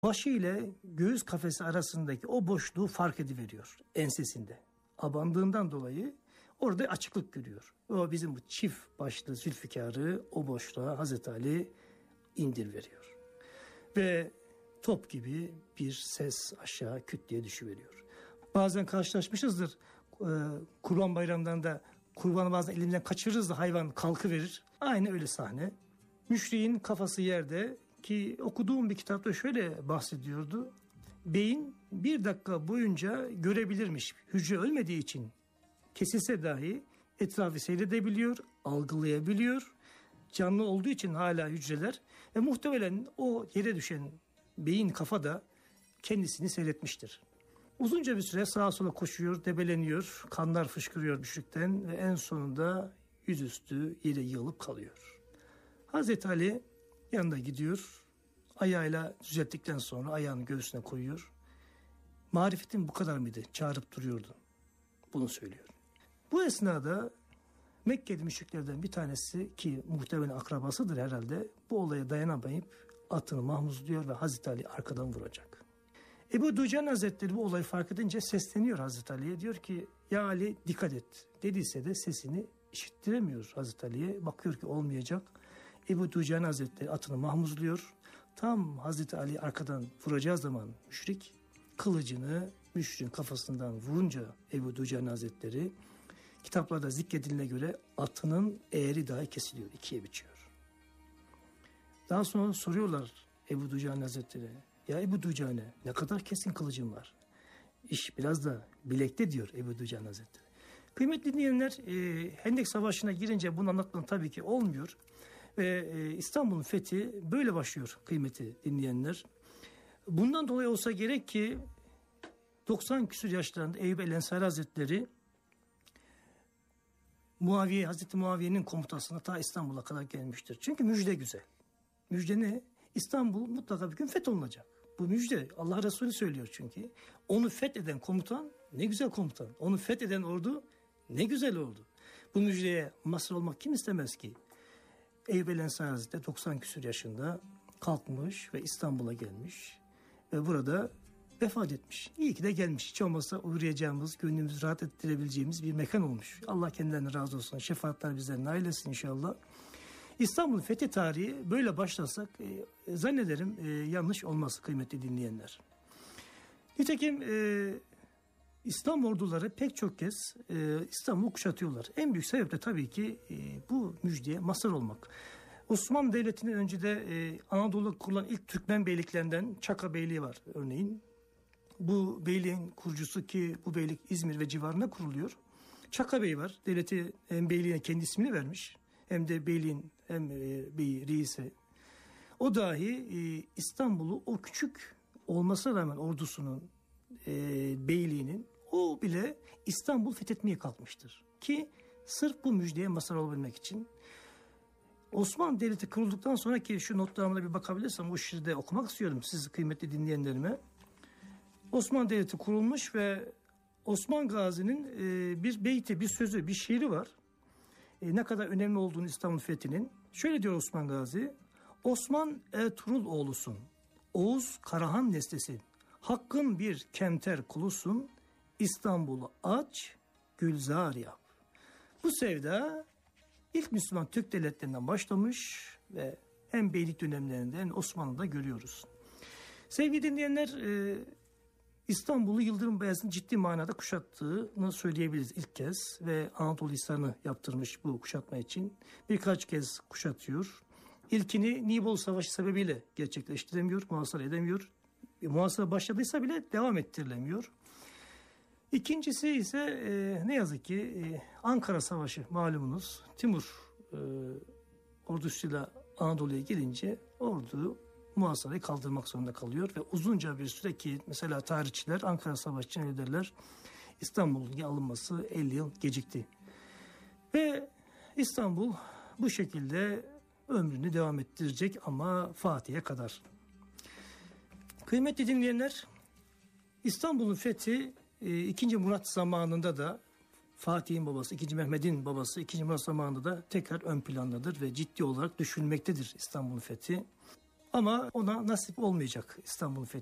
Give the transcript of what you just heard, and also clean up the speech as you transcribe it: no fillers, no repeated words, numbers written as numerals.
Başı ile göğüs kafesi arasındaki o boşluğu fark ediveriyor ensesinde. Abandığından dolayı orada açıklık görüyor. O bizim bu çift başlı Zülfikar'ı o boşluğa Hazreti Ali indirveriyor. Ve top gibi bir ses aşağı küt diye düşüveriyor. Bazen karşılaşmışızdır. Kurban bayramlarında kurbanı bazen elimden kaçırırız da hayvan kalkıverir. Aynı öyle sahne. Müşriğin kafası yerde ki okuduğum bir kitapta şöyle bahsediyordu. Beyin 1 dakika boyunca görebilirmiş. Hücre ölmediği için kesilse dahi etrafı seyredebiliyor, algılayabiliyor. Canlı olduğu için hala hücreler ve muhtemelen o yere düşen beyin kafa da kendisini seyretmiştir. Uzunca bir süre sağa sola koşuyor, debeleniyor, kanlar fışkırıyor müşrikten ve en sonunda yüzüstü yere yığılıp kalıyor. Hazreti Ali yanına gidiyor, ayağıyla düzelttikten sonra ayağını göğsüne koyuyor. Marifetin bu kadar mıydı? Çağırıp duruyordun. Bunu söylüyor. Bu esnada Mekkeli müşriklerden bir tanesi ki muhtemelen akrabasıdır herhalde bu olaya dayanamayıp atını mahmuzluyor ve Hazreti Ali arkadan vuracak. Ebu Ducan Hazretleri bu olayı fark edince sesleniyor Hazreti Ali'ye. Diyor ki ya Ali dikkat et. Dediyse de sesini işittiremiyor Hazreti Ali'ye. Bakıyor ki olmayacak. Ebu Ducan Hazretleri atını mahmuzluyor. Tam Hazreti Ali arkadan vuracağı zaman müşrik kılıcını müşriğin kafasından vurunca Ebu Ducan Hazretleri kitaplarda zikredildiğine göre atının eğri dahi kesiliyor, 2'ye biçiyor. Daha sonra soruyorlar Ebu Ducan Hazretleri. Ya Ebu Ducan'e ne kadar kesin kılıcın var? İş biraz da bilekte diyor Ebu Ducan Hazretleri. Kıymetli dinleyenler, Hendek Savaşı'na girince bunu anlatmanın tabii ki olmuyor. Ve İstanbul'un fethi böyle başlıyor kıymeti dinleyenler. Bundan dolayı olsa gerek ki 90 küsur yaşlarında Eyyub el-Ensari Hazretleri Hazreti Muaviye'nin komutasına ta İstanbul'a kadar gelmiştir. Çünkü müjde güzel. Müjde ne? İstanbul mutlaka bir gün fetholunacak. Bu müjde Allah Resulü söylüyor çünkü. Onu fetheden komutan ne güzel komutan. Onu fetheden ordu ne güzel ordu. Bu müjdeye mazhar olmak kim istemez ki? Eyyub el-Ensari Hazretleri 90 küsur yaşında kalkmış ve İstanbul'a gelmiş. Ve burada vefat etmiş. İyi ki de gelmiş. Hiç olmazsa uğrayacağımız, gönlümüzü rahat ettirebileceğimiz bir mekan olmuş. Allah kendilerine razı olsun. Şefaatler bizden nail etsin inşallah. İstanbul fethi tarihi böyle başlasak zannederim yanlış olmaz kıymetli dinleyenler. Nitekim İslam orduları pek çok kez İstanbul'u kuşatıyorlar. En büyük sebep de tabii ki bu müjdeye mazhar olmak. Osmanlı Devleti'nin önce de Anadolu'da kurulan ilk Türkmen beyliklerinden Çaka Beyliği var örneğin. Bu beyliğin kurucusu ki bu beylik İzmir ve civarında kuruluyor. Çaka Bey var. Devleti hem beyliğine kendi ismini vermiş hem de beyliğin hem beyi reisi. O dahi İstanbul'u o küçük olmasına rağmen ordusunun beyliğinin o bile İstanbul fethetmeye kalkmıştır. Ki sırf bu müjdeye mazhar olabilmek için. Osmanlı Devleti kurulduktan sonraki şu notlarıma da bir bakabilirsem o şiirde okumak istiyorum siz kıymetli dinleyenlerime. Osmanlı Devleti kurulmuş ve Osman Gazi'nin bir beyti, bir sözü, bir şiiri var. Ne kadar önemli olduğunu İstanbul fethinin. Şöyle diyor Osman Gazi. Osman Ertuğrul oğlusun. Oğuz Karahan neslesin. Hakkın bir kemter kulusun. İstanbul'u aç, gülzar yap. Bu sevda ilk Müslüman Türk devletlerinden başlamış ve hem beylik dönemlerinde hem Osmanlı'da görüyoruz. Sevgili dinleyenler, İstanbul'u Yıldırım Beyazıt'ın ciddi manada kuşattığını söyleyebiliriz ilk kez ve Anadolu Hisarı'nı yaptırmış bu kuşatma için. Birkaç kez kuşatıyor. İlkini Nibolu Savaşı sebebiyle gerçekleştiremiyor, muhasara edemiyor. Muhasara başladıysa bile devam ettirilemiyor. İkincisi ise ne yazık ki Ankara Savaşı malumunuz. Timur ordusuyla Anadolu'ya gelince ordu muhasarayı kaldırmak zorunda kalıyor ve uzunca bir süre ki mesela tarihçiler Ankara Savaşı için öyle derler, İstanbul'un alınması 50 yıl gecikti. Ve İstanbul bu şekilde ömrünü devam ettirecek ama Fatih'e kadar. Kıymetli dinleyenler, İstanbul'un fethi 2. Murat zamanında da Fatih'in babası, 2. Mehmet'in babası 2. Murat zamanında da tekrar ön plandadır ve ciddi olarak düşünülmektedir İstanbul'un fethi. Ama ona nasip olmayacak İstanbul'un fethi.